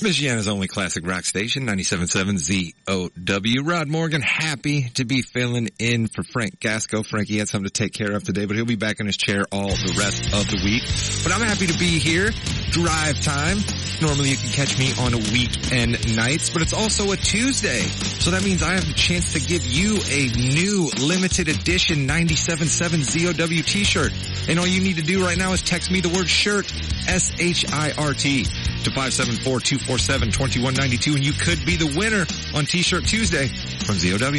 Michiana's only classic rock station, 97.7 ZOW. Rod Morgan, happy to be filling in for Frank Gasco. Frankie had something to take care of today, but he'll be back in his chair all the rest of the week. But I'm happy to be here. Drive time. Normally you can catch me on weekend nights, but it's also a Tuesday. So that means I have the chance to give you a new limited edition 97.7 ZOW t-shirt. And all you need to do right now is text me the word shirt, S-H-I-R-T, to 574-247-2192, and you could be the winner on T-Shirt Tuesday from ZOW.